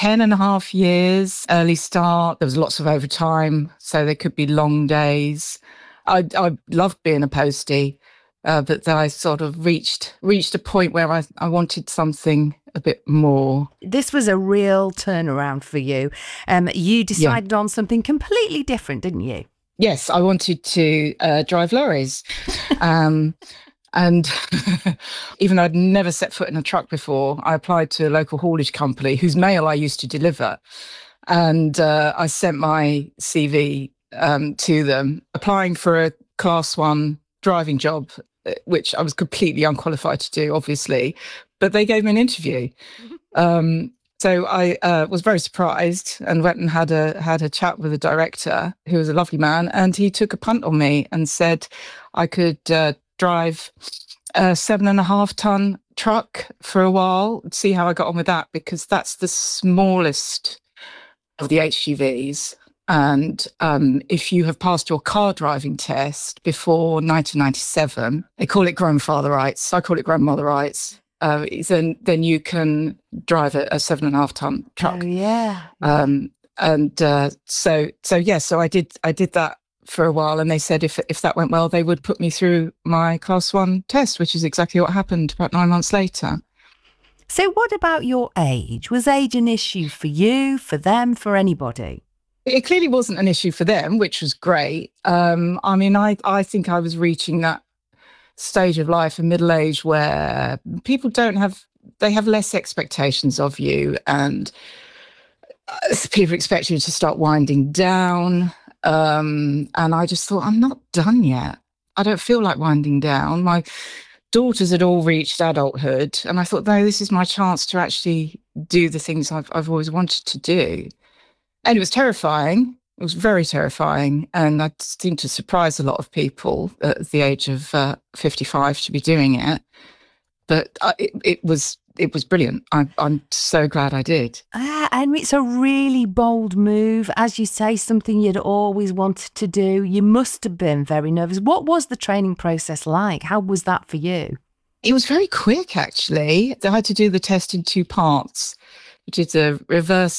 10.5 years, early start. There was lots of overtime, so there could be long days. I loved being a postie, but then I sort of reached a point where I wanted something a bit more. This was a real turnaround for you. You decided on something completely different, didn't you? Yes, I wanted to drive lorries. And even though I'd never set foot in a truck before, I applied to a local haulage company whose mail I used to deliver. And I sent my CV to them, applying for a Class 1 driving job, which I was completely unqualified to do, obviously. But they gave me an interview. So I was very surprised and went and had a chat with the director, who was a lovely man, and he took a punt on me and said I could drive a 7.5-ton truck for a while, see how I got on with that, because that's the smallest of the HGVs. And if you have passed your car driving test before 1997, they call it grandfather rights. I call it grandmother rights. Then you can drive a 7.5-ton truck. Oh, yeah. So I did that for a while, and they said if that went well, they would put me through my Class 1 test, which is exactly what happened about 9 months later. So what about your age? Was age an issue for you, for them, for anybody? It clearly wasn't an issue for them, which was great. I think I was reaching that stage of life in middle age where people they have less expectations of you, and people expect you to start winding down. And I just thought, I'm not done yet. I don't feel like winding down. My daughters had all reached adulthood, and I thought, no, this is my chance to actually do the things I've always wanted to do. And it was terrifying. It was very terrifying. And I seemed to surprise a lot of people at the age of 55 to be doing it. But it was brilliant. I'm so glad I did. And it's a really bold move. As you say, something you'd always wanted to do. You must have been very nervous. What was the training process like? How was that for you? It was very quick, actually. I had to do the test in 2 parts. We did the reverse